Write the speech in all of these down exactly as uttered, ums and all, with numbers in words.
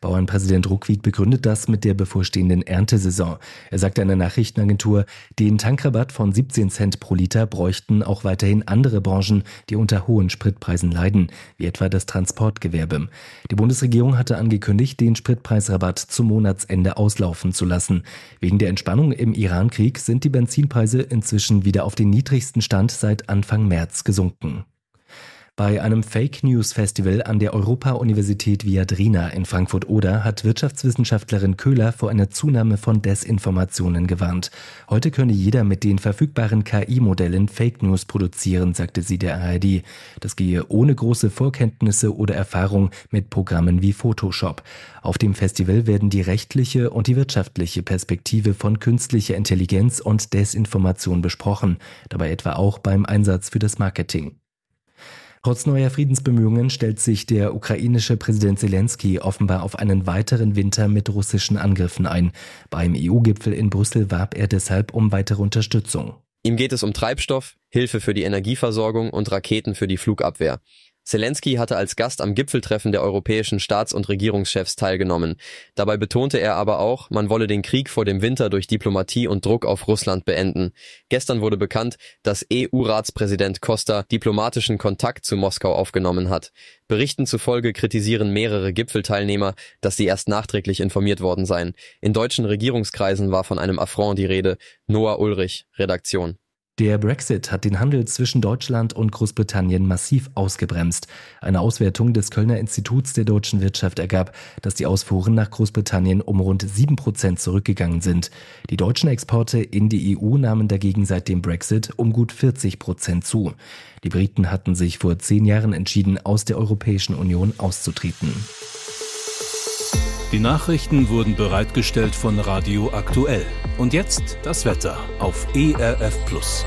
Bauernpräsident Ruckwied begründet das mit der bevorstehenden Erntesaison. Er sagte einer Nachrichtenagentur, den Tankrabatt von siebzehn Cent pro Liter bräuchten auch weiterhin andere Branchen, die unter hohen Spritpreisen leiden, wie etwa das Transportgewerbe. Die Bundesregierung hatte angekündigt, den Spritpreisrabatt zum Monatsende auslaufen zu lassen. Wegen der Entspannung im Iran-Krieg sind die Benzinpreise inzwischen wieder auf den niedrigsten Stand seit Anfang März gesunken. Bei einem Fake-News-Festival an der Europa-Universität Viadrina in Frankfurt-Oder hat Wirtschaftswissenschaftlerin Köhler vor einer Zunahme von Desinformationen gewarnt. Heute könne jeder mit den verfügbaren K I-Modellen Fake News produzieren, sagte sie der A R D. Das gehe ohne große Vorkenntnisse oder Erfahrung mit Programmen wie Photoshop. Auf dem Festival werden die rechtliche und die wirtschaftliche Perspektive von künstlicher Intelligenz und Desinformation besprochen, dabei etwa auch beim Einsatz für das Marketing. Trotz neuer Friedensbemühungen stellt sich der ukrainische Präsident Zelensky offenbar auf einen weiteren Winter mit russischen Angriffen ein. Beim E U-Gipfel in Brüssel warb er deshalb um weitere Unterstützung. Ihm geht es um Treibstoff, Hilfe für die Energieversorgung und Raketen für die Flugabwehr. Zelensky hatte als Gast am Gipfeltreffen der europäischen Staats- und Regierungschefs teilgenommen. Dabei betonte er aber auch, man wolle den Krieg vor dem Winter durch Diplomatie und Druck auf Russland beenden. Gestern wurde bekannt, dass E U-Ratspräsident Costa diplomatischen Kontakt zu Moskau aufgenommen hat. Berichten zufolge kritisieren mehrere Gipfelteilnehmer, dass sie erst nachträglich informiert worden seien. In deutschen Regierungskreisen war von einem Affront die Rede. Noah Ulrich, Redaktion. Der Brexit hat den Handel zwischen Deutschland und Großbritannien massiv ausgebremst. Eine Auswertung des Kölner Instituts der deutschen Wirtschaft ergab, dass die Ausfuhren nach Großbritannien um rund sieben Prozent zurückgegangen sind. Die deutschen Exporte in die E U nahmen dagegen seit dem Brexit um gut vierzig Prozent zu. Die Briten hatten sich vor zehn Jahren entschieden, aus der Europäischen Union auszutreten. Die Nachrichten wurden bereitgestellt von Radio Aktuell. Und jetzt das Wetter auf E R F Plus.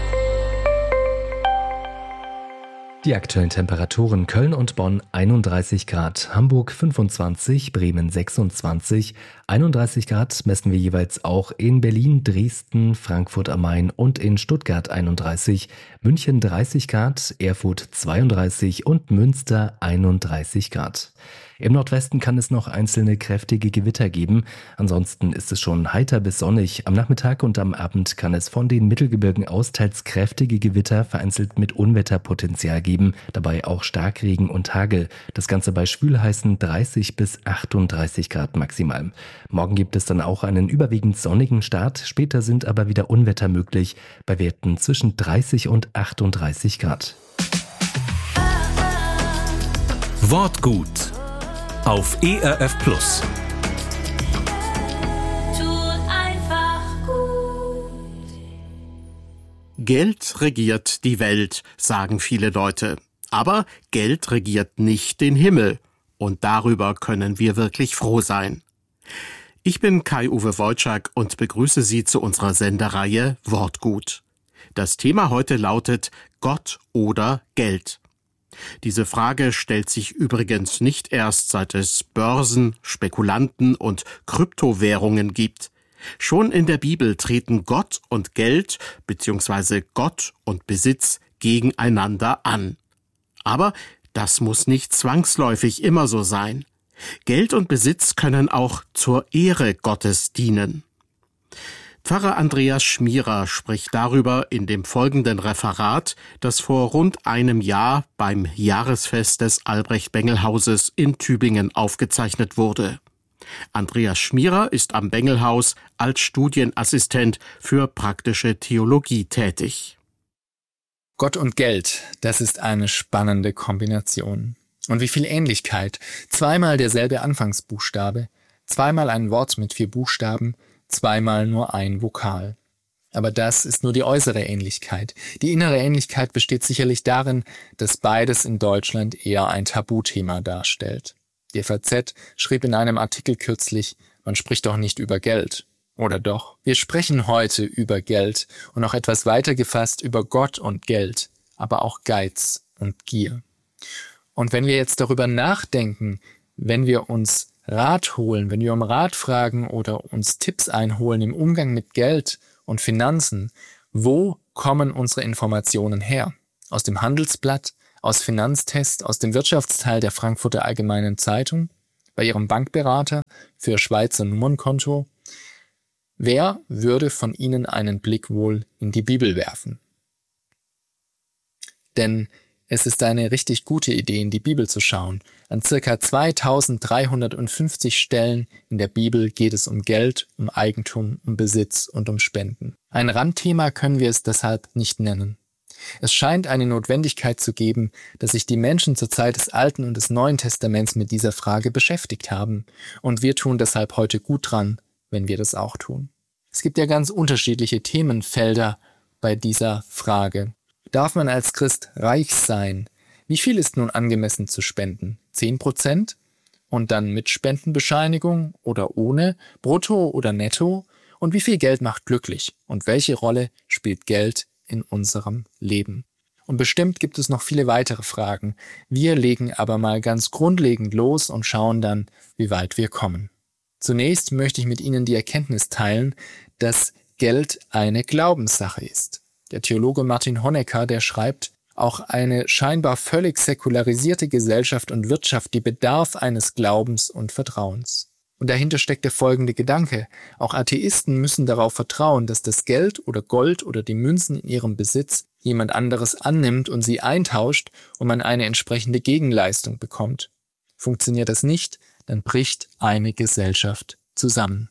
Die aktuellen Temperaturen: Köln und Bonn einunddreißig Grad, Hamburg fünfundzwanzig, Bremen sechsundzwanzig, einunddreißig Grad messen wir jeweils auch in Berlin, Dresden, Frankfurt am Main und in Stuttgart einunddreißig, München dreißig Grad, Erfurt zweiunddreißig und Münster einunddreißig Grad. Im Nordwesten kann es noch einzelne kräftige Gewitter geben. Ansonsten ist es schon heiter bis sonnig. Am Nachmittag und am Abend kann es von den Mittelgebirgen aus teils kräftige Gewitter, vereinzelt mit Unwetterpotenzial geben. Dabei auch Starkregen und Hagel. Das Ganze bei schwülheißen dreißig bis achtunddreißig Grad maximal. Morgen gibt es dann auch einen überwiegend sonnigen Start. Später sind aber wieder Unwetter möglich, bei Werten zwischen dreißig und achtunddreißig Grad. Wortgut auf E R F Plus. Geld regiert die Welt, sagen viele Leute. Aber Geld regiert nicht den Himmel. Und darüber können wir wirklich froh sein. Ich bin Kai-Uwe Wojczak und begrüße Sie zu unserer Sendereihe Wortgut. Das Thema heute lautet Gott oder Geld. Diese Frage stellt sich übrigens nicht erst, seit es Börsen, Spekulanten und Kryptowährungen gibt. Schon in der Bibel treten Gott und Geld bzw. Gott und Besitz gegeneinander an. Aber das muss nicht zwangsläufig immer so sein. Geld und Besitz können auch zur Ehre Gottes dienen. Pfarrer Andreas Schmierer spricht darüber in dem folgenden Referat, das vor rund einem Jahr beim Jahresfest des Albrecht-Bengel-Hauses in Tübingen aufgezeichnet wurde. Andreas Schmierer ist am Bengelhaus als Studienassistent für praktische Theologie tätig. Gott und Geld, das ist eine spannende Kombination. Und wie viel Ähnlichkeit. Zweimal derselbe Anfangsbuchstabe, zweimal ein Wort mit vier Buchstaben, zweimal nur ein Vokal. Aber das ist nur die äußere Ähnlichkeit. Die innere Ähnlichkeit besteht sicherlich darin, dass beides in Deutschland eher ein Tabuthema darstellt. Die F A Z schrieb in einem Artikel kürzlich, man spricht doch nicht über Geld. Oder doch? Wir sprechen heute über Geld und noch etwas weiter gefasst über Gott und Geld, aber auch Geiz und Gier. Und wenn wir jetzt darüber nachdenken, wenn wir uns Rat holen, wenn wir um Rat fragen oder uns Tipps einholen im Umgang mit Geld und Finanzen, wo kommen unsere Informationen her? Aus dem Handelsblatt, aus Finanztest, aus dem Wirtschaftsteil der Frankfurter Allgemeinen Zeitung? bei Ihrem Bankberater, für Ihr Schweizer Nummernkonto? Wer würde von Ihnen einen Blick wohl in die Bibel werfen? Denn es ist eine richtig gute Idee, in die Bibel zu schauen. An circa zweitausenddreihundertfünfzig Stellen in der Bibel geht es um Geld, um Eigentum, um Besitz und um Spenden. Ein Randthema können wir es deshalb nicht nennen. Es scheint eine Notwendigkeit zu geben, dass sich die Menschen zur Zeit des Alten und des Neuen Testaments mit dieser Frage beschäftigt haben. Und wir tun deshalb heute gut dran, wenn wir das auch tun. Es gibt ja ganz unterschiedliche Themenfelder bei dieser Frage. Darf man als Christ reich sein? Wie viel ist nun angemessen zu spenden? zehn Prozent? Und dann mit Spendenbescheinigung oder ohne? Brutto oder netto? Und wie viel Geld macht glücklich? Und welche Rolle spielt Geld in unserem Leben? Und bestimmt gibt es noch viele weitere Fragen. Wir legen aber mal ganz grundlegend los und schauen dann, wie weit wir kommen. Zunächst möchte ich mit Ihnen die Erkenntnis teilen, dass Geld eine Glaubenssache ist. Der Theologe Martin Honecker, der schreibt, auch eine scheinbar völlig säkularisierte Gesellschaft und Wirtschaft, die bedarf eines Glaubens und Vertrauens. Und dahinter steckt der folgende Gedanke: Auch Atheisten müssen darauf vertrauen, dass das Geld oder Gold oder die Münzen in ihrem Besitz jemand anderes annimmt und sie eintauscht und man eine entsprechende Gegenleistung bekommt. Funktioniert das nicht, dann bricht eine Gesellschaft zusammen.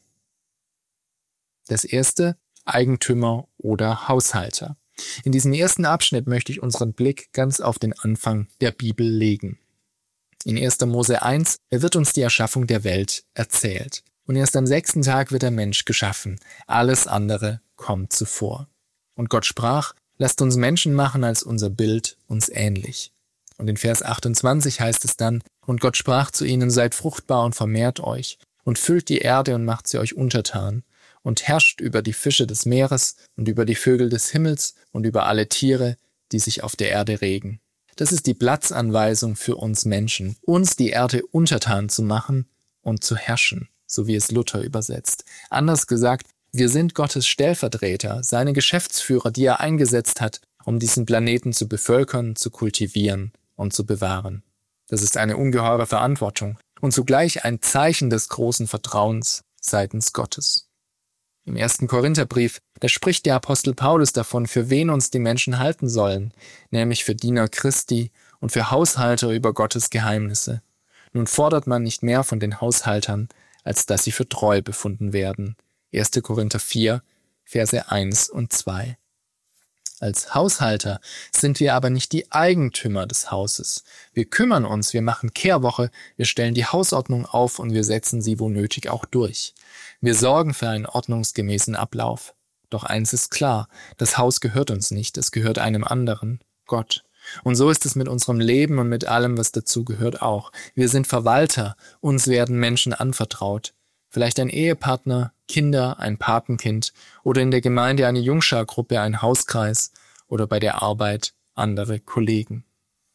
Das erste: Eigentümer oder Haushalter. In diesem ersten Abschnitt möchte ich unseren Blick ganz auf den Anfang der Bibel legen. In erster Mose eins wird uns die Erschaffung der Welt erzählt. Und erst am sechsten Tag wird der Mensch geschaffen. Alles andere kommt zuvor. Und Gott sprach: Lasst uns Menschen machen als unser Bild uns ähnlich. Und in Vers achtundzwanzig heißt es dann: Und Gott sprach zu ihnen: Seid fruchtbar und vermehrt euch und füllt die Erde und macht sie euch untertan und herrscht über die Fische des Meeres und über die Vögel des Himmels und über alle Tiere, die sich auf der Erde regen. Das ist die Platzanweisung für uns Menschen, uns die Erde untertan zu machen und zu herrschen, so wie es Luther übersetzt. Anders gesagt, wir sind Gottes Stellvertreter, seine Geschäftsführer, die er eingesetzt hat, um diesen Planeten zu bevölkern, zu kultivieren und zu bewahren. Das ist eine ungeheure Verantwortung und zugleich ein Zeichen des großen Vertrauens seitens Gottes. Im ersten Korintherbrief, da spricht der Apostel Paulus davon, für wen uns die Menschen halten sollen, nämlich für Diener Christi und für Haushalter über Gottes Geheimnisse. Nun fordert man nicht mehr von den Haushaltern, als dass sie für treu befunden werden. erster Korinther vier, Verse eins und zwei. Als Haushalter sind wir aber nicht die Eigentümer des Hauses. Wir kümmern uns, wir machen Kehrwoche, wir stellen die Hausordnung auf und wir setzen sie wo nötig auch durch. Wir sorgen für einen ordnungsgemäßen Ablauf. Doch eins ist klar: Das Haus gehört uns nicht, es gehört einem anderen, Gott. Und so ist es mit unserem Leben und mit allem, was dazu gehört, auch. Wir sind Verwalter, uns werden Menschen anvertraut. Vielleicht ein Ehepartner, Kinder, ein Patenkind oder in der Gemeinde eine Jungschargruppe, ein Hauskreis oder bei der Arbeit andere Kollegen.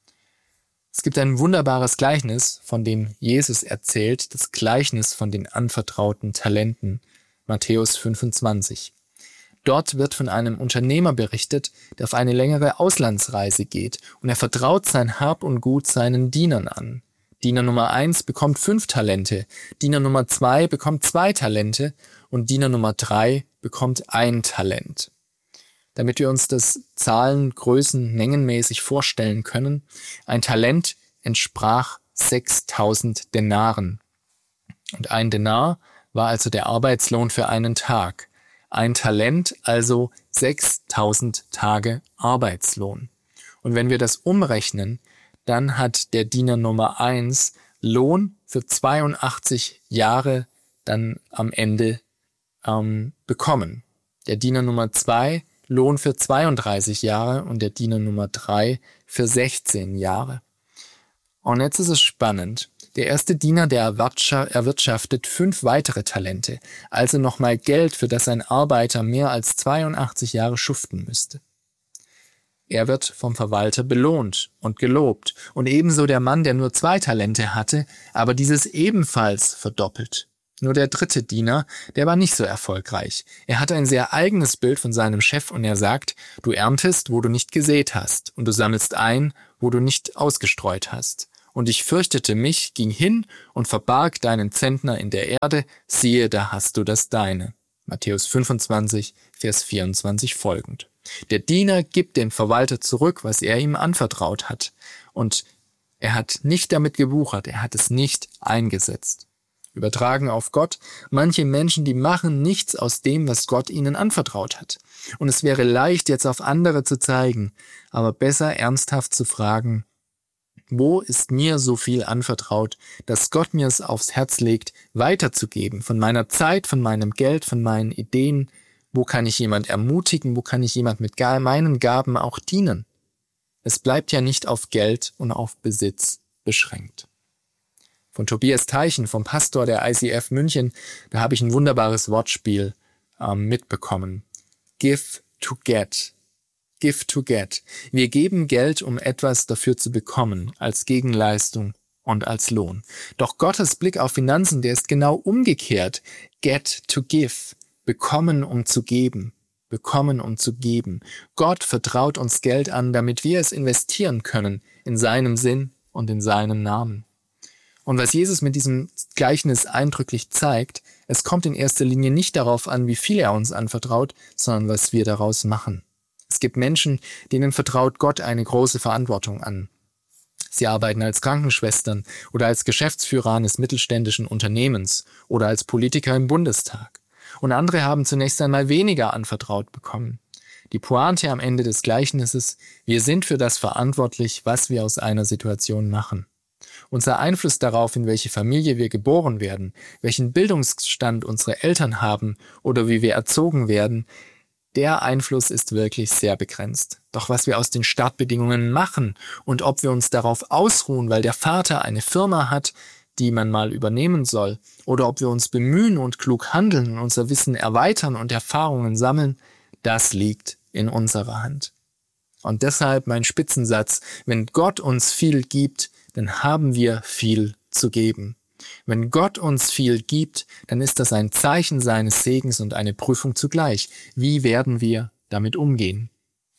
Es gibt ein wunderbares Gleichnis, von dem Jesus erzählt, das Gleichnis von den anvertrauten Talenten, Matthäus fünfundzwanzig. Dort wird von einem Unternehmer berichtet, der auf eine längere Auslandsreise geht, und er vertraut sein Hab und Gut seinen Dienern an. Diener Nummer eins bekommt fünf Talente, Diener Nummer zwei bekommt zwei Talente und Diener Nummer drei bekommt ein Talent. Damit wir uns das Zahlen, Größen, mengenmäßig vorstellen können: Ein Talent entsprach sechstausend Denaren. Und ein Denar war also der Arbeitslohn für einen Tag. Ein Talent also sechstausend Tage Arbeitslohn. Und wenn wir das umrechnen, dann hat der Diener Nummer eins Lohn für zweiundachtzig Jahre dann am Ende ähm, bekommen. Der Diener Nummer zwei Lohn für zweiunddreißig Jahre und der Diener Nummer drei für sechzehn Jahre. Und jetzt ist es spannend. Der erste Diener, der erwirtschaftet fünf weitere Talente, also nochmal Geld, für das ein Arbeiter mehr als zweiundachtzig Jahre schuften müsste. Er wird vom Verwalter belohnt und gelobt und ebenso der Mann, der nur zwei Talente hatte, aber dieses ebenfalls verdoppelt. Nur der dritte Diener, der war nicht so erfolgreich. Er hatte ein sehr eigenes Bild von seinem Chef und er sagt: Du erntest, wo du nicht gesät hast, und du sammelst ein, wo du nicht ausgestreut hast. Und ich fürchtete mich, ging hin und verbarg deinen Zentner in der Erde, siehe, da hast du das Deine. Matthäus fünfundzwanzig, Vers vierundzwanzig folgend. Der Diener gibt dem Verwalter zurück, was er ihm anvertraut hat. Und er hat nicht damit gewuchert, er hat es nicht eingesetzt. Übertragen auf Gott, manche Menschen, die machen nichts aus dem, was Gott ihnen anvertraut hat. Und es wäre leicht, jetzt auf andere zu zeigen, aber besser ernsthaft zu fragen, wo ist mir so viel anvertraut, dass Gott mir es aufs Herz legt, weiterzugeben, von meiner Zeit, von meinem Geld, von meinen Ideen. Wo kann ich jemand ermutigen, wo kann ich jemand mit meinen Gaben auch dienen? Es bleibt ja nicht auf Geld und auf Besitz beschränkt. Von Tobias Teichen, vom Pastor der I C F München, da habe ich ein wunderbares Wortspiel ähm, mitbekommen. Give to get. Give to get. Wir geben Geld, um etwas dafür zu bekommen, als Gegenleistung und als Lohn. Doch Gottes Blick auf Finanzen, der ist genau umgekehrt. Get to give. Bekommen, um zu geben. Bekommen, um zu geben. Gott vertraut uns Geld an, damit wir es investieren können, in seinem Sinn und in seinem Namen. Und was Jesus mit diesem Gleichnis eindrücklich zeigt, es kommt in erster Linie nicht darauf an, wie viel er uns anvertraut, sondern was wir daraus machen. Es gibt Menschen, denen vertraut Gott eine große Verantwortung an. Sie arbeiten als Krankenschwestern oder als Geschäftsführer eines mittelständischen Unternehmens oder als Politiker im Bundestag. Und andere haben zunächst einmal weniger anvertraut bekommen. Die Pointe am Ende des Gleichnisses: Wir sind für das verantwortlich, was wir aus einer Situation machen. Unser Einfluss darauf, in welche Familie wir geboren werden, welchen Bildungsstand unsere Eltern haben oder wie wir erzogen werden, der Einfluss ist wirklich sehr begrenzt. Doch was wir aus den Startbedingungen machen und ob wir uns darauf ausruhen, weil der Vater eine Firma hat, die man mal übernehmen soll, oder ob wir uns bemühen und klug handeln und unser Wissen erweitern und Erfahrungen sammeln, das liegt in unserer Hand. Und deshalb mein Spitzensatz: Wenn Gott uns viel gibt, dann haben wir viel zu geben. Wenn Gott uns viel gibt, dann ist das ein Zeichen seines Segens und eine Prüfung zugleich. Wie werden wir damit umgehen?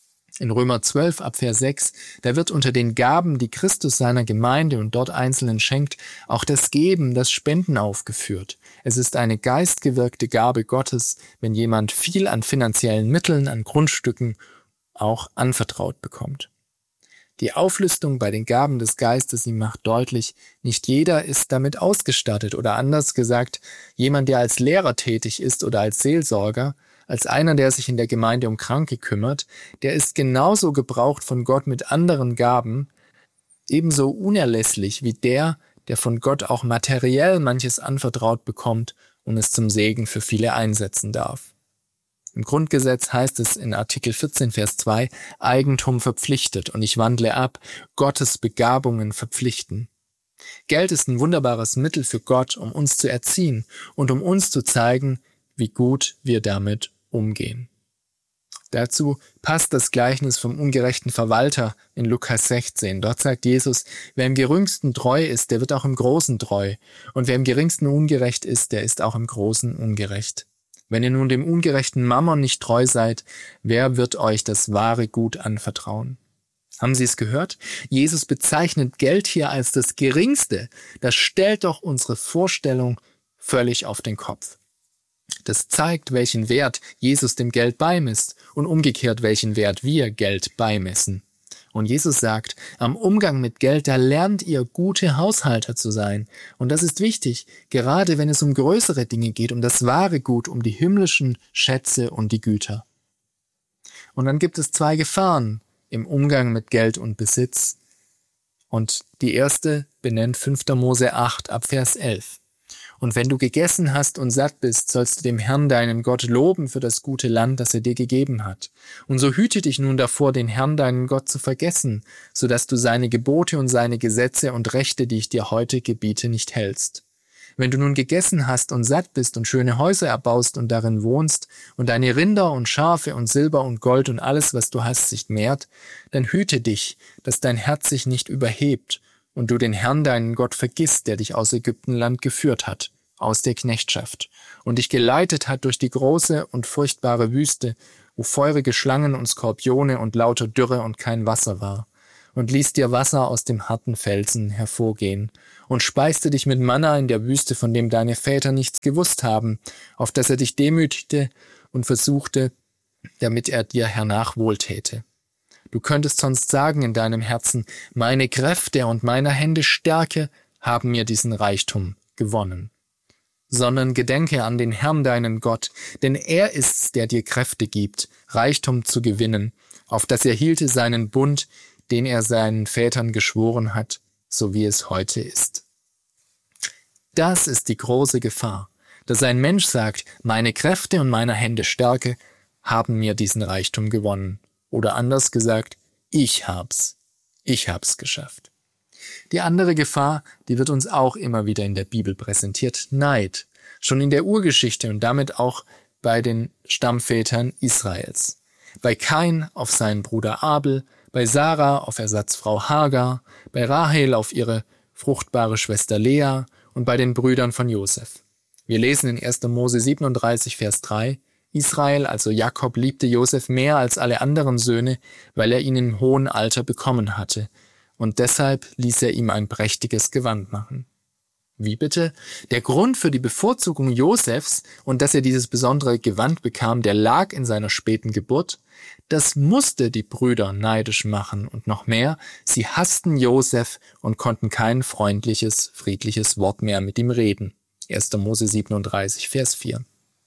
In Römer zwölf, ab Vers sechs, da wird unter den Gaben, die Christus seiner Gemeinde und dort Einzelnen schenkt, auch das Geben, das Spenden aufgeführt. Es ist eine geistgewirkte Gabe Gottes, wenn jemand viel an finanziellen Mitteln, an Grundstücken auch anvertraut bekommt. Die Auflistung bei den Gaben des Geistes, sie macht deutlich, nicht jeder ist damit ausgestattet, oder anders gesagt, jemand, der als Lehrer tätig ist oder als Seelsorger, als einer, der sich in der Gemeinde um Kranke kümmert, der ist genauso gebraucht von Gott mit anderen Gaben, ebenso unerlässlich wie der, der von Gott auch materiell manches anvertraut bekommt und es zum Segen für viele einsetzen darf. Im Grundgesetz heißt es in Artikel vierzehn, Vers zwei, Eigentum verpflichtet und ich wandle ab, Gottes Begabungen verpflichten. Geld ist ein wunderbares Mittel für Gott, um uns zu erziehen und um uns zu zeigen, wie gut wir damit umgehen. Dazu passt das Gleichnis vom ungerechten Verwalter in Lukas sechzehn. Dort sagt Jesus, wer im Geringsten treu ist, der wird auch im Großen treu. Und wer im Geringsten ungerecht ist, der ist auch im Großen ungerecht. Wenn ihr nun dem ungerechten Mammon nicht treu seid, wer wird euch das wahre Gut anvertrauen? Haben Sie es gehört? Jesus bezeichnet Geld hier als das Geringste. Das stellt doch unsere Vorstellung völlig auf den Kopf. Das zeigt, welchen Wert Jesus dem Geld beimisst und umgekehrt, welchen Wert wir Geld beimessen. Und Jesus sagt, am Umgang mit Geld, da lernt ihr, gute Haushalter zu sein. Und das ist wichtig, gerade wenn es um größere Dinge geht, um das wahre Gut, um die himmlischen Schätze und die Güter. Und dann gibt es zwei Gefahren im Umgang mit Geld und Besitz. Und die erste benennt fünfter Mose acht, ab Vers elf. Und wenn du gegessen hast und satt bist, sollst du dem Herrn, deinen Gott, loben für das gute Land, das er dir gegeben hat. Und so hüte dich nun davor, den Herrn, deinen Gott, zu vergessen, so dass du seine Gebote und seine Gesetze und Rechte, die ich dir heute gebiete, nicht hältst. Wenn du nun gegessen hast und satt bist und schöne Häuser erbaust und darin wohnst und deine Rinder und Schafe und Silber und Gold und alles, was du hast, sich mehrt, dann hüte dich, dass dein Herz sich nicht überhebt und du den Herrn, deinen Gott, vergisst, der dich aus Ägyptenland geführt hat, aus der Knechtschaft, und dich geleitet hat durch die große und furchtbare Wüste, wo feurige Schlangen und Skorpione und lauter Dürre und kein Wasser war, und ließ dir Wasser aus dem harten Felsen hervorgehen und speiste dich mit Manna in der Wüste, von dem deine Väter nichts gewusst haben, auf dass er dich demütigte und versuchte, damit er dir hernach wohltäte. Du könntest sonst sagen in deinem Herzen, meine Kräfte und meiner Hände Stärke haben mir diesen Reichtum gewonnen. Sondern gedenke an den Herrn deinen Gott, denn er ist's, der dir Kräfte gibt, Reichtum zu gewinnen, auf dass er hielte seinen Bund, den er seinen Vätern geschworen hat, so wie es heute ist. Das ist die große Gefahr, dass ein Mensch sagt, meine Kräfte und meiner Hände Stärke haben mir diesen Reichtum gewonnen. Oder anders gesagt, ich hab's. Ich hab's geschafft. Die andere Gefahr, die wird uns auch immer wieder in der Bibel präsentiert, Neid. Schon in der Urgeschichte und damit auch bei den Stammvätern Israels. Bei Kain auf seinen Bruder Abel, bei Sarah auf Ersatzfrau Hagar, bei Rahel auf ihre fruchtbare Schwester Lea und bei den Brüdern von Josef. Wir lesen in erster Mose siebenunddreißig, Vers drei, Israel, also Jakob, liebte Josef mehr als alle anderen Söhne, weil er ihn im hohen Alter bekommen hatte, und deshalb ließ er ihm ein prächtiges Gewand machen. Wie bitte? Der Grund für die Bevorzugung Josefs und dass er dieses besondere Gewand bekam, der lag in seiner späten Geburt. Das musste die Brüder neidisch machen und noch mehr, sie hassten Josef und konnten kein freundliches, friedliches Wort mehr mit ihm reden. erster Mose siebenunddreißig, Vers vier.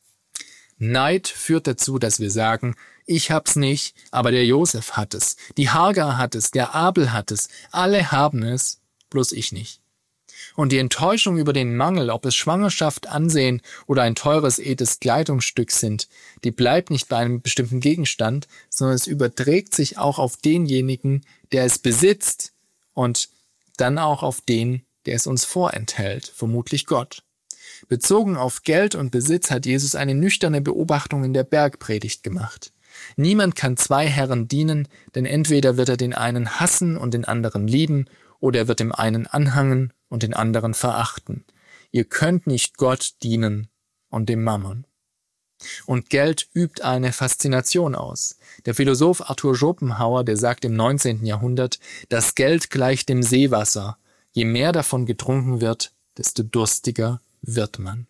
Neid führt dazu, dass wir sagen, ich hab's nicht, aber der Josef hat es, die Hagar hat es, der Abel hat es, alle haben es, bloß ich nicht. Und die Enttäuschung über den Mangel, ob es Schwangerschaft, Ansehen oder ein teures, edles Kleidungsstück sind, die bleibt nicht bei einem bestimmten Gegenstand, sondern es überträgt sich auch auf denjenigen, der es besitzt und dann auch auf den, der es uns vorenthält, vermutlich Gott. Bezogen auf Geld und Besitz hat Jesus eine nüchterne Beobachtung in der Bergpredigt gemacht. Niemand kann zwei Herren dienen, denn entweder wird er den einen hassen und den anderen lieben, oder er wird dem einen anhangen und den anderen verachten. Ihr könnt nicht Gott dienen und dem Mammon. Und Geld übt eine Faszination aus. Der Philosoph Arthur Schopenhauer, der sagt im neunzehnten Jahrhundert, das Geld gleicht dem Seewasser. Je mehr davon getrunken wird, desto durstiger wird man.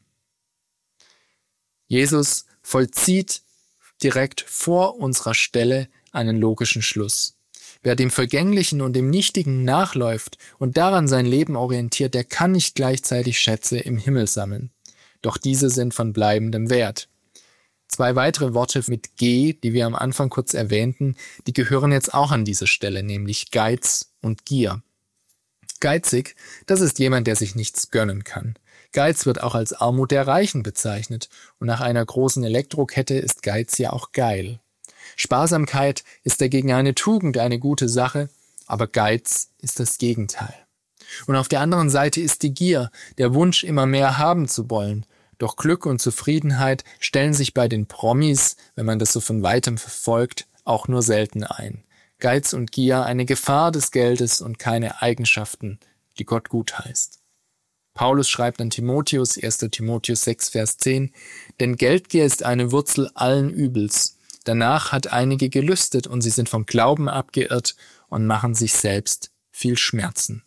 Jesus vollzieht direkt vor unserer Stelle einen logischen Schluss. Wer dem Vergänglichen und dem Nichtigen nachläuft und daran sein Leben orientiert, der kann nicht gleichzeitig Schätze im Himmel sammeln. Doch diese sind von bleibendem Wert. Zwei weitere Worte mit G, die wir am Anfang kurz erwähnten, die gehören jetzt auch an diese Stelle, nämlich Geiz und Gier. Geizig, das ist jemand, der sich nichts gönnen kann. Geiz wird auch als Armut der Reichen bezeichnet und nach einer großen Elektrokette ist Geiz ja auch geil. Sparsamkeit ist dagegen eine Tugend, eine gute Sache, aber Geiz ist das Gegenteil. Und auf der anderen Seite ist die Gier, der Wunsch, immer mehr haben zu wollen. Doch Glück und Zufriedenheit stellen sich bei den Promis, wenn man das so von weitem verfolgt, auch nur selten ein. Geiz und Gier eine Gefahr des Geldes und keine Eigenschaften, die Gott gutheißt. Paulus schreibt an Timotheus, erster Timotheus sechs, Vers zehn, denn Geldgier ist eine Wurzel allen Übels. Danach hat einige gelüstet und sie sind vom Glauben abgeirrt und machen sich selbst viel Schmerzen.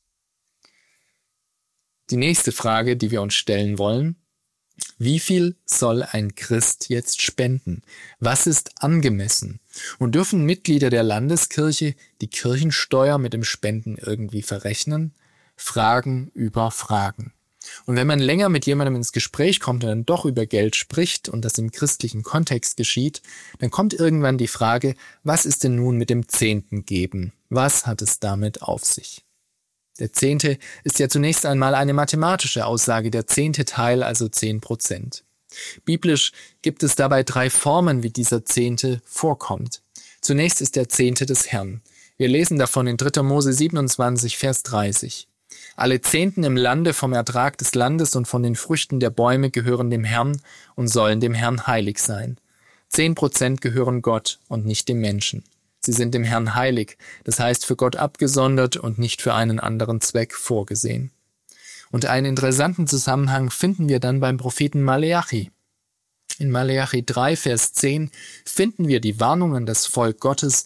Die nächste Frage, die wir uns stellen wollen: Wie viel soll ein Christ jetzt spenden? Was ist angemessen? Und dürfen Mitglieder der Landeskirche die Kirchensteuer mit dem Spenden irgendwie verrechnen? Fragen über Fragen. Und wenn man länger mit jemandem ins Gespräch kommt und dann doch über Geld spricht und das im christlichen Kontext geschieht, dann kommt irgendwann die Frage, was ist denn nun mit dem Zehnten geben? Was hat es damit auf sich? Der Zehnte ist ja zunächst einmal eine mathematische Aussage, der zehnte Teil, also zehn Prozent. Biblisch gibt es dabei drei Formen, wie dieser Zehnte vorkommt. Zunächst ist der Zehnte des Herrn. Wir lesen davon in dritter Mose siebenundzwanzig, Vers dreißig. Alle Zehnten im Lande vom Ertrag des Landes und von den Früchten der Bäume gehören dem Herrn und sollen dem Herrn heilig sein. Zehn Prozent gehören Gott und nicht dem Menschen. Sie sind dem Herrn heilig, das heißt für Gott abgesondert und nicht für einen anderen Zweck vorgesehen. Und einen interessanten Zusammenhang finden wir dann beim Propheten Maleachi. In Maleachi drei, Vers zehn finden wir die Warnung an das Volk Gottes,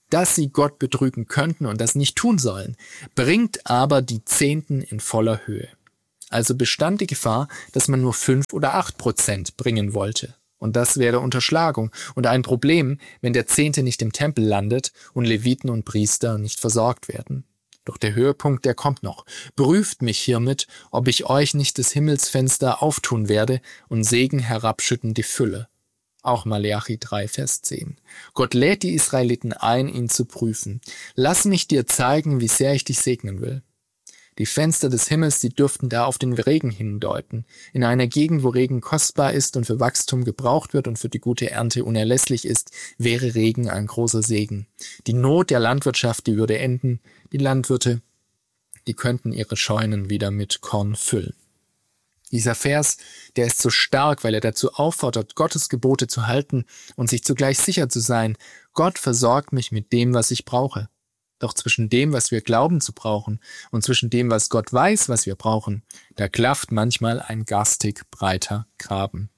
dass sie Gott betrügen könnten und das nicht tun sollen, bringt aber die Zehnten in voller Höhe. Also bestand die Gefahr, dass man nur fünf oder acht Prozent bringen wollte. Und das wäre Unterschlagung und ein Problem, wenn der Zehnte nicht im Tempel landet und Leviten und Priester nicht versorgt werden. Doch der Höhepunkt, der kommt noch. Prüft mich hiermit, ob ich euch nicht das Himmelsfenster auftun werde und Segen herabschütten die Fülle. Auch Maleachi drei, Vers zehn. Gott lädt die Israeliten ein, ihn zu prüfen. Lass mich dir zeigen, wie sehr ich dich segnen will. Die Fenster des Himmels, die dürften da auf den Regen hindeuten. In einer Gegend, wo Regen kostbar ist und für Wachstum gebraucht wird und für die gute Ernte unerlässlich ist, wäre Regen ein großer Segen. Die Not der Landwirtschaft, die würde enden. Die Landwirte, die könnten ihre Scheunen wieder mit Korn füllen. Dieser Vers, der ist so stark, weil er dazu auffordert, Gottes Gebote zu halten und sich zugleich sicher zu sein, Gott versorgt mich mit dem, was ich brauche. Doch zwischen dem, was wir glauben zu brauchen, und zwischen dem, was Gott weiß, was wir brauchen, da klafft manchmal ein garstig breiter Graben.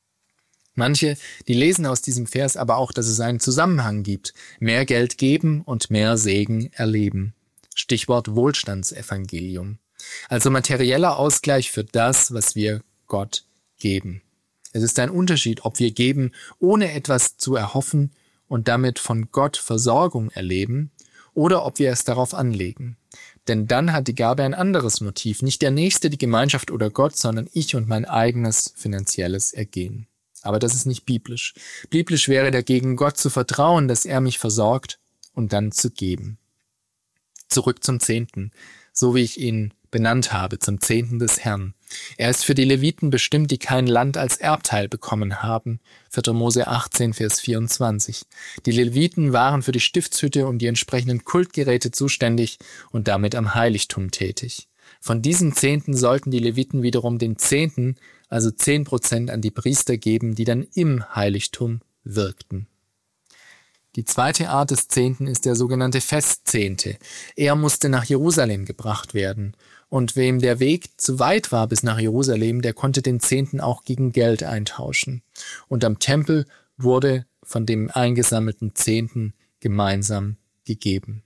Manche, die lesen aus diesem Vers aber auch, dass es einen Zusammenhang gibt. Mehr Geld geben und mehr Segen erleben. Stichwort Wohlstandsevangelium. Also materieller Ausgleich für das, was wir Gott geben. Es ist ein Unterschied, ob wir geben, ohne etwas zu erhoffen und damit von Gott Versorgung erleben, oder ob wir es darauf anlegen. Denn dann hat die Gabe ein anderes Motiv, nicht der Nächste, die Gemeinschaft oder Gott, sondern ich und mein eigenes finanzielles Ergehen. Aber das ist nicht biblisch. Biblisch wäre dagegen, Gott zu vertrauen, dass er mich versorgt und dann zu geben. Zurück zum Zehnten, so wie ich ihn benannt habe, zum Zehnten des Herrn. Er ist für die Leviten bestimmt, die kein Land als Erbteil bekommen haben. vierter Mose achtzehn, Vers vierundzwanzig. Die Leviten waren für die Stiftshütte und die entsprechenden Kultgeräte zuständig und damit am Heiligtum tätig. Von diesen Zehnten sollten die Leviten wiederum den Zehnten, also zehn Prozent, an die Priester geben, die dann im Heiligtum wirkten. Die zweite Art des Zehnten ist der sogenannte Festzehnte. Er musste nach Jerusalem gebracht werden. Und wem der Weg zu weit war bis nach Jerusalem, der konnte den Zehnten auch gegen Geld eintauschen. Und am Tempel wurde von dem eingesammelten Zehnten gemeinsam gegeben.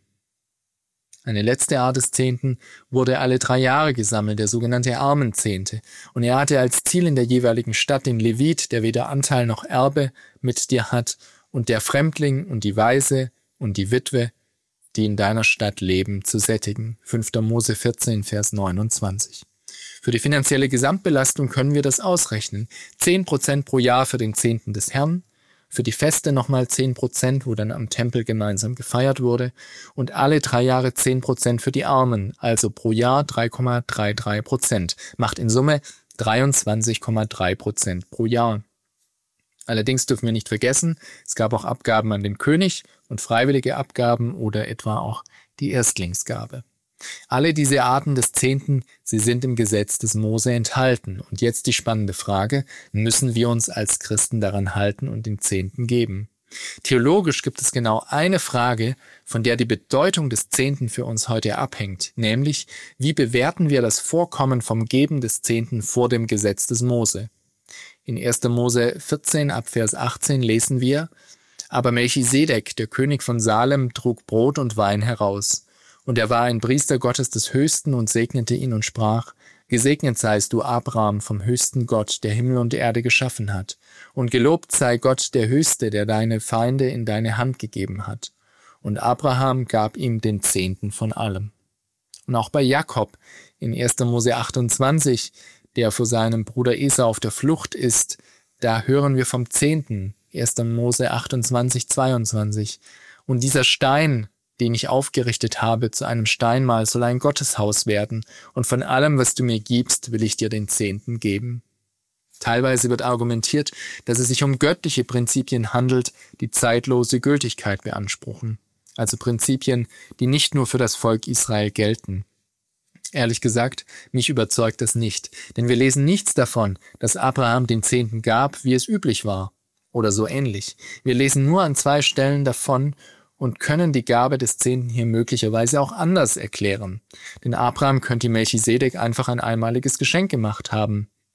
Eine letzte Art des Zehnten wurde alle drei Jahre gesammelt, der sogenannte Armenzehnte. Und er hatte als Ziel in der jeweiligen Stadt den Levit, der weder Anteil noch Erbe mit dir hat, und der Fremdling und die Waise und die Witwe, die in deiner Stadt leben, zu sättigen. fünfter Mose vierzehn, Vers neunundzwanzig. Für die finanzielle Gesamtbelastung können wir das ausrechnen. zehn Prozent pro Jahr für den Zehnten des Herrn, für die Feste nochmal zehn Prozent, wo dann am Tempel gemeinsam gefeiert wurde, und alle drei Jahre zehn Prozent für die Armen, also pro Jahr drei Komma dreiunddreißig Prozent. Macht in Summe dreiundzwanzig Komma drei Prozent pro Jahr. Allerdings dürfen wir nicht vergessen, es gab auch Abgaben an den König und freiwillige Abgaben oder etwa auch die Erstlingsgabe. Alle diese Arten des Zehnten, sie sind im Gesetz des Mose enthalten. Und jetzt die spannende Frage, müssen wir uns als Christen daran halten und den Zehnten geben? Theologisch gibt es genau eine Frage, von der die Bedeutung des Zehnten für uns heute abhängt, nämlich, wie bewerten wir das Vorkommen vom Geben des Zehnten vor dem Gesetz des Mose? In erster Mose vierzehn, ab Vers achtzehn lesen wir, aber Melchisedek, der König von Salem, trug Brot und Wein heraus. Und er war ein Priester Gottes des Höchsten und segnete ihn und sprach, gesegnet seist du, Abraham, vom höchsten Gott, der Himmel und Erde geschaffen hat. Und gelobt sei Gott der Höchste, der deine Feinde in deine Hand gegeben hat. Und Abraham gab ihm den Zehnten von allem. Und auch bei Jakob in erster Mose achtundzwanzig, der vor seinem Bruder Esau auf der Flucht ist, da hören wir vom Zehnten, erster Mose achtundzwanzig, zweiundzwanzig. Und dieser Stein, den ich aufgerichtet habe zu einem Steinmal, soll ein Gotteshaus werden, und von allem, was du mir gibst, will ich dir den Zehnten geben. Teilweise wird argumentiert, dass es sich um göttliche Prinzipien handelt, die zeitlose Gültigkeit beanspruchen. Also Prinzipien, die nicht nur für das Volk Israel gelten. Ehrlich gesagt, mich überzeugt das nicht, denn wir lesen nichts davon, dass Abraham den Zehnten gab, wie es üblich war, oder so ähnlich. Wir lesen nur an zwei Stellen davon und können die Gabe des Zehnten hier möglicherweise auch anders erklären. Denn Abraham könnte Melchisedek einfach ein einmaliges Geschenk gemacht haben.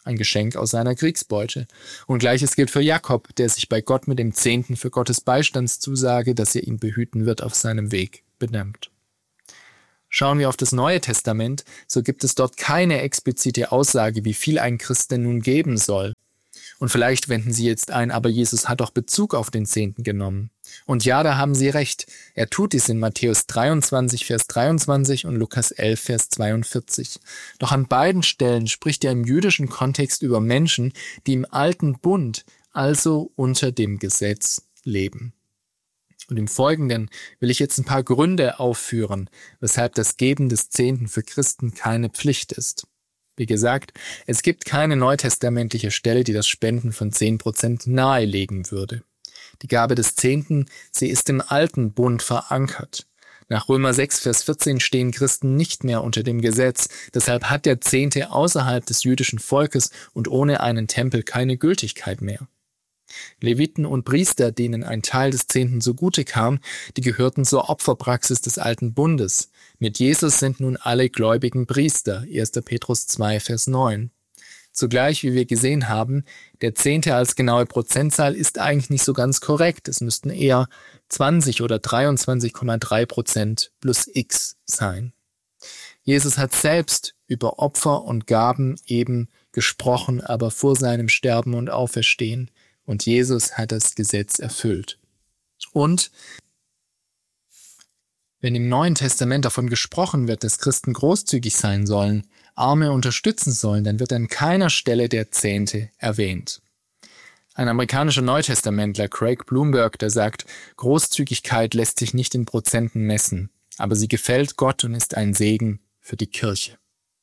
ein Geschenk aus seiner Kriegsbeute. Und Gleiches gilt für Jakob, der sich bei Gott mit dem Zehnten für Gottes Beistandszusage, dass er ihn behüten wird, auf seinem Weg benimmt. Schauen wir auf das Neue Testament, so gibt es dort keine explizite Aussage, wie viel ein Christ denn nun geben soll. Und vielleicht wenden Sie jetzt ein, aber Jesus hat doch Bezug auf den Zehnten genommen. Und ja, da haben Sie recht. Er tut dies in Matthäus dreiundzwanzig, Vers dreiundzwanzig und Lukas elf, Vers zweiundvierzig. Doch an beiden Stellen spricht er im jüdischen Kontext über Menschen, die im alten Bund, also unter dem Gesetz, leben. Und im Folgenden will ich jetzt ein paar Gründe aufführen, weshalb das Geben des Zehnten für Christen keine Pflicht ist. Wie gesagt, es gibt keine neutestamentliche Stelle, die das Spenden von zehn Prozent nahelegen würde. Die Gabe des Zehnten, sie ist im alten Bund verankert. Nach Römer sechs, Vers vierzehn stehen Christen nicht mehr unter dem Gesetz, deshalb hat der Zehnte außerhalb des jüdischen Volkes und ohne einen Tempel keine Gültigkeit mehr. Leviten und Priester, denen ein Teil des Zehnten zugute kam, die gehörten zur Opferpraxis des alten Bundes. Mit Jesus sind nun alle gläubigen Priester, erster Petrus zwei, Vers neun. Zugleich, wie wir gesehen haben, der Zehnte als genaue Prozentzahl ist eigentlich nicht so ganz korrekt. Es müssten eher zwanzig oder dreiundzwanzig Komma drei Prozent plus X sein. Jesus hat selbst über Opfer und Gaben eben gesprochen, aber vor seinem Sterben und Auferstehen. Und Jesus hat das Gesetz erfüllt. Und wenn im Neuen Testament davon gesprochen wird, dass Christen großzügig sein sollen, Arme unterstützen sollen, dann wird an keiner Stelle der Zehnte erwähnt. Ein amerikanischer Neutestamentler, Craig Bloomberg, der sagt, Großzügigkeit lässt sich nicht in Prozenten messen, aber sie gefällt Gott und ist ein Segen für die Kirche.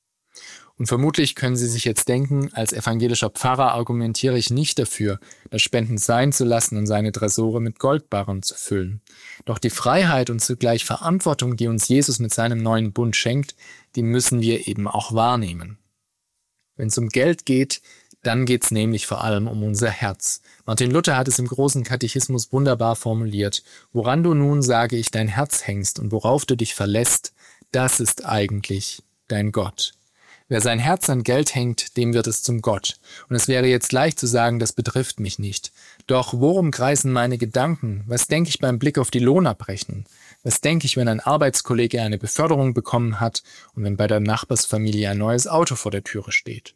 Und vermutlich können Sie sich jetzt denken, als evangelischer Pfarrer argumentiere ich nicht dafür, das Spenden sein zu lassen und seine Tresore mit Goldbarren zu füllen. Doch die Freiheit und zugleich Verantwortung, die uns Jesus mit seinem neuen Bund schenkt, die müssen wir eben auch wahrnehmen. Wenn es um Geld geht, dann geht es nämlich vor allem um unser Herz. Martin Luther hat es im großen Katechismus wunderbar formuliert. Woran du nun, sage ich, dein Herz hängst und worauf du dich verlässt, das ist eigentlich dein Gott. Wer sein Herz an Geld hängt, dem wird es zum Gott. Und es wäre jetzt leicht zu sagen, das betrifft mich nicht. Doch worum kreisen meine Gedanken? Was denke ich beim Blick auf die Lohnabrechnung? Was denke ich, wenn ein Arbeitskollege eine Beförderung bekommen hat und wenn bei der Nachbarsfamilie ein neues Auto vor der Türe steht?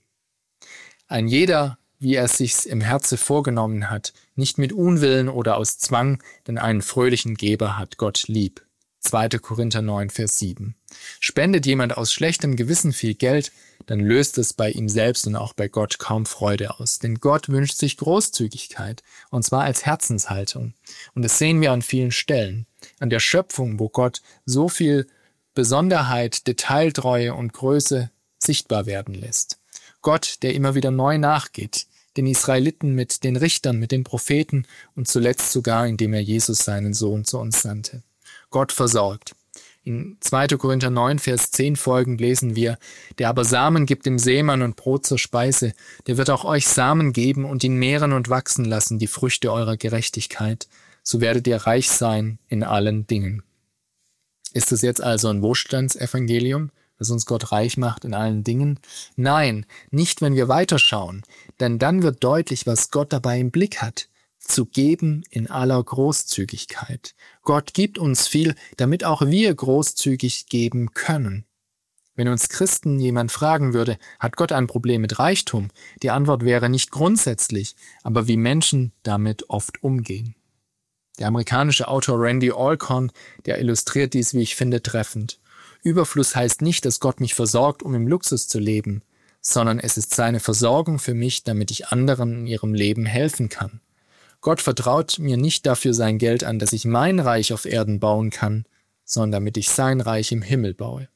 Ein jeder, wie er es sich im Herzen vorgenommen hat, nicht mit Unwillen oder aus Zwang, denn einen fröhlichen Geber hat Gott lieb. zweiter Korinther neun, Vers sieben. Spendet jemand aus schlechtem Gewissen viel Geld, dann löst es bei ihm selbst und auch bei Gott kaum Freude aus. Denn Gott wünscht sich Großzügigkeit, und zwar als Herzenshaltung. Und das sehen wir an vielen Stellen. An der Schöpfung, wo Gott so viel Besonderheit, Detailtreue und Größe sichtbar werden lässt. Gott, der immer wieder neu nachgeht, den Israeliten mit den Richtern, mit den Propheten und zuletzt sogar, indem er Jesus, seinen Sohn, zu uns sandte. Gott versorgt. In zweiter Korinther neun, Vers zehn folgend lesen wir, der aber Samen gibt dem Seemann und Brot zur Speise, der wird auch euch Samen geben und ihn mehren und wachsen lassen, die Früchte eurer Gerechtigkeit. So werdet ihr reich sein in allen Dingen. Ist es jetzt also ein Wohlstandsevangelium, das uns Gott reich macht in allen Dingen? Nein, nicht wenn wir weiterschauen, denn dann wird deutlich, was Gott dabei im Blick hat. Zu geben in aller Großzügigkeit. Gott gibt uns viel, damit auch wir großzügig geben können. Wenn uns Christen jemand fragen würde, hat Gott ein Problem mit Reichtum? Die Antwort wäre nicht grundsätzlich, aber wie Menschen damit oft umgehen. Der amerikanische Autor Randy Alcorn, der illustriert dies, wie ich finde, treffend. Überfluss heißt nicht, dass Gott mich versorgt, um im Luxus zu leben, sondern es ist seine Versorgung für mich, damit ich anderen in ihrem Leben helfen kann. Gott vertraut mir nicht dafür sein Geld an, dass ich mein Reich auf Erden bauen kann, sondern damit ich sein Reich im Himmel baue.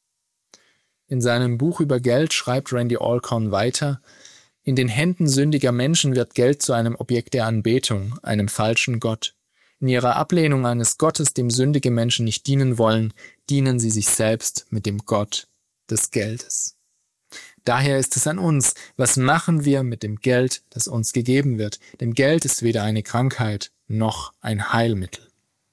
In seinem Buch über Geld schreibt Randy Alcorn weiter, in den Händen sündiger Menschen wird Geld zu einem Objekt der Anbetung, einem falschen Gott. In ihrer Ablehnung eines Gottes, dem sündige Menschen nicht dienen wollen, dienen sie sich selbst mit dem Gott des Geldes. Daher ist es an uns, was machen wir mit dem Geld, das uns gegeben wird? Denn Geld ist weder eine Krankheit noch ein Heilmittel.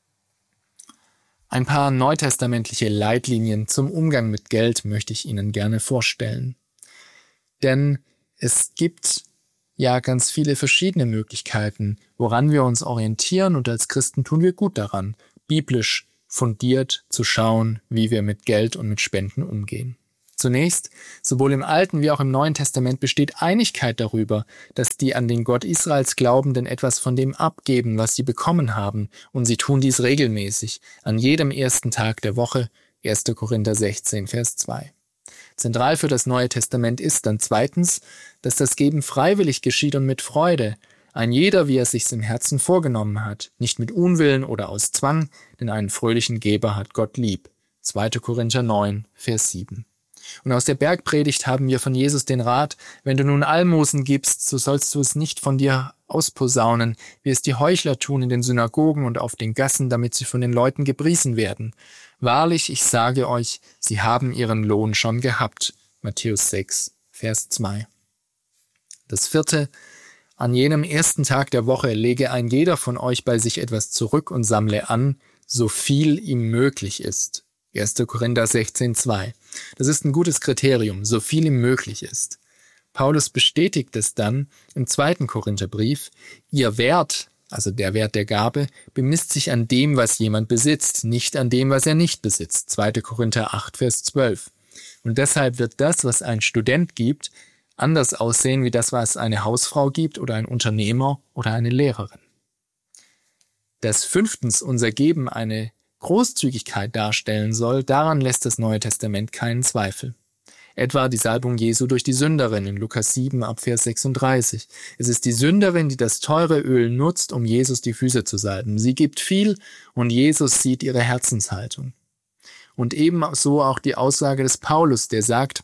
Ein paar neutestamentliche Leitlinien zum Umgang mit Geld möchte ich Ihnen gerne vorstellen. Denn Es gibt ja ganz viele verschiedene Möglichkeiten, woran wir uns orientieren, und als Christen tun wir gut daran, biblisch fundiert zu schauen, wie wir mit Geld und mit Spenden umgehen. Zunächst, sowohl im Alten wie auch im Neuen Testament besteht Einigkeit darüber, dass die an den Gott Israels Glaubenden etwas von dem abgeben, was sie bekommen haben, und sie tun dies regelmäßig, an jedem ersten Tag der Woche, erster Korinther sechzehn, Vers zwei. Zentral für das Neue Testament ist dann zweitens, dass das Geben freiwillig geschieht und mit Freude, ein jeder, wie er sich's im Herzen vorgenommen hat, nicht mit Unwillen oder aus Zwang, denn einen fröhlichen Geber hat Gott lieb. zweiter Korinther neun, Vers sieben. Und aus der Bergpredigt haben wir von Jesus den Rat: Wenn du nun Almosen gibst, so sollst du es nicht von dir ausposaunen, wie es die Heuchler tun in den Synagogen und auf den Gassen, damit sie von den Leuten gepriesen werden. Wahrlich, ich sage euch, sie haben ihren Lohn schon gehabt. Matthäus sechs, Vers zwei. Das vierte: An jenem ersten Tag der Woche lege ein jeder von euch bei sich etwas zurück und sammle an, so viel ihm möglich ist. erster Korinther sechzehn, zwei. Das ist ein gutes Kriterium, so viel ihm möglich ist. Paulus bestätigt es dann im zweiten Korintherbrief: Ihr Wert, also der Wert der Gabe, bemisst sich an dem, was jemand besitzt, nicht an dem, was er nicht besitzt. zweiter Korinther acht, Vers zwölf. Und deshalb wird das, was ein Student gibt, anders aussehen wie das, was eine Hausfrau gibt oder ein Unternehmer oder eine Lehrerin. Dass fünftens unser Geben eine Großzügigkeit darstellen soll, daran lässt das Neue Testament keinen Zweifel. Etwa die Salbung Jesu durch die Sünderin in Lukas sieben, ab Vers sechsunddreißig. Es ist die Sünderin, die das teure Öl nutzt, um Jesus die Füße zu salben. Sie gibt viel und Jesus sieht ihre Herzenshaltung. Und ebenso auch die Aussage des Paulus, der sagt: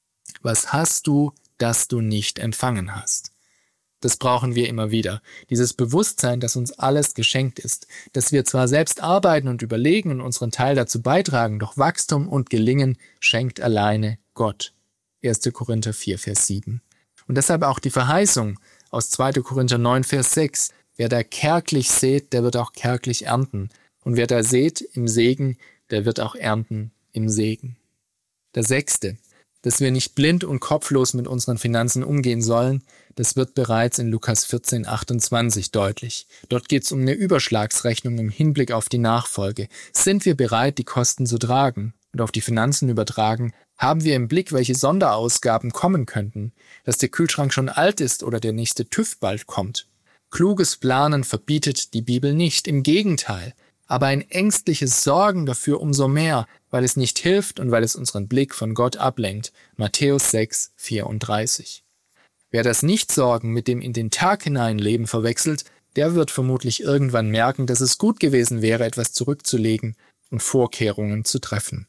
Was hast du, das du nicht empfangen hast? Das brauchen wir immer wieder. Dieses Bewusstsein, dass uns alles geschenkt ist. Dass wir zwar selbst arbeiten und überlegen und unseren Teil dazu beitragen, doch Wachstum und Gelingen schenkt alleine Gott. erster Korinther vier, Vers sieben. Und deshalb auch die Verheißung aus zweiter Korinther neun, Vers sechs. Wer da kärglich sät, der wird auch kärglich ernten. Und wer da sät im Segen, der wird auch ernten im Segen. Der sechste: Dass wir nicht blind und kopflos mit unseren Finanzen umgehen sollen, das wird bereits in Lukas vierzehn, achtundzwanzig deutlich. Dort geht es um eine Überschlagsrechnung im Hinblick auf die Nachfolge. Sind wir bereit, die Kosten zu tragen? Und auf die Finanzen übertragen, haben wir im Blick, welche Sonderausgaben kommen könnten, dass der Kühlschrank schon alt ist oder der nächste TÜV bald kommt. Kluges Planen verbietet die Bibel nicht, im Gegenteil. Aber ein ängstliches Sorgen dafür umso mehr, weil es nicht hilft und weil es unseren Blick von Gott ablenkt. Matthäus sechs, vierunddreißig. Wer das Nichtsorgen mit dem in den Tag hinein Leben verwechselt, der wird vermutlich irgendwann merken, dass es gut gewesen wäre, etwas zurückzulegen und Vorkehrungen zu treffen.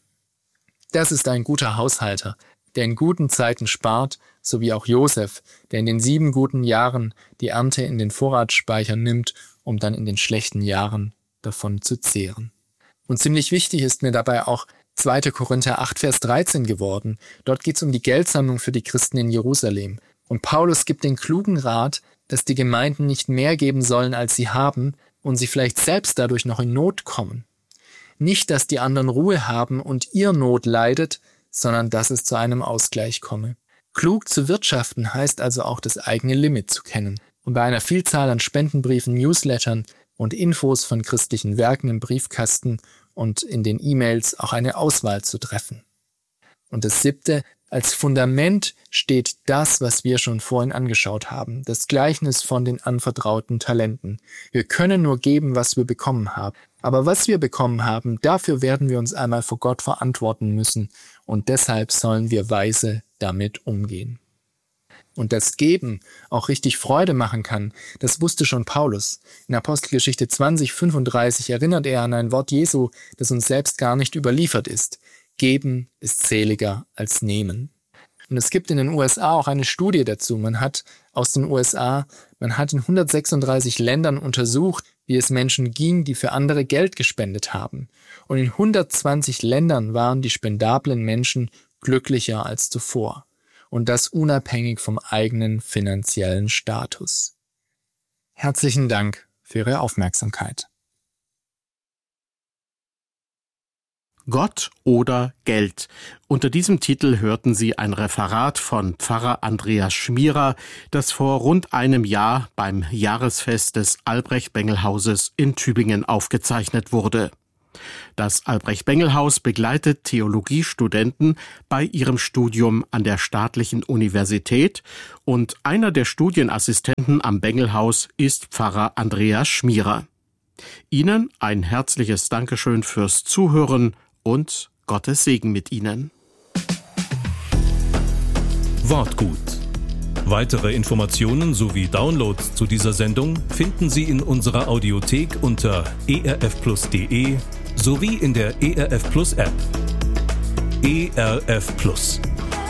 Das ist ein guter Haushalter, der in guten Zeiten spart, so wie auch Josef, der in den sieben guten Jahren die Ernte in den Vorratsspeicher nimmt, um dann in den schlechten Jahren davon zu zehren. Und ziemlich wichtig ist mir dabei auch zweiter Korinther acht, Vers dreizehn geworden. Dort geht es um die Geldsammlung für die Christen in Jerusalem. Und Paulus gibt den klugen Rat, dass die Gemeinden nicht mehr geben sollen, als sie haben, und sie vielleicht selbst dadurch noch in Not kommen. Nicht, dass die anderen Ruhe haben und ihr Not leidet, sondern dass es zu einem Ausgleich komme. Klug zu wirtschaften heißt also auch, das eigene Limit zu kennen. Und bei einer Vielzahl an Spendenbriefen, Newslettern und Infos von christlichen Werken im Briefkasten und in den E-Mails auch eine Auswahl zu treffen. Und das siebte: Als Fundament steht das, was wir schon vorhin angeschaut haben, das Gleichnis von den anvertrauten Talenten. Wir können nur geben, was wir bekommen haben. Aber was wir bekommen haben, dafür werden wir uns einmal vor Gott verantworten müssen, und deshalb sollen wir weise damit umgehen. Und das Geben auch richtig Freude machen kann, das wusste schon Paulus. In Apostelgeschichte zwanzig, fünfunddreißig erinnert er an ein Wort Jesu, das uns selbst gar nicht überliefert ist. Geben ist seliger als nehmen. Und es gibt in den U S A auch eine Studie dazu. Man hat aus den U S A, man hat in hundertsechsunddreißig Ländern untersucht, wie es Menschen ging, die für andere Geld gespendet haben. Und in hundertzwanzig Ländern waren die spendablen Menschen glücklicher als zuvor. Und das unabhängig vom eigenen finanziellen Status. Herzlichen Dank für Ihre Aufmerksamkeit. Gott oder Geld. Unter diesem Titel hörten Sie ein Referat von Pfarrer Andreas Schmierer, das vor rund einem Jahr beim Jahresfest des Albrecht-Bengel-Hauses in Tübingen aufgezeichnet wurde. Das Albrecht-Bengel-Haus begleitet Theologiestudenten bei ihrem Studium an der Staatlichen Universität und einer der Studienassistenten am Bengel-Haus ist Pfarrer Andreas Schmierer. Ihnen ein herzliches Dankeschön fürs Zuhören und Gottes Segen mit Ihnen. Wortgut. Weitere Informationen sowie Downloads zu dieser Sendung finden Sie in unserer Audiothek unter e r f plus punkt d e sowie in der E R F Plus App. E R F Plus.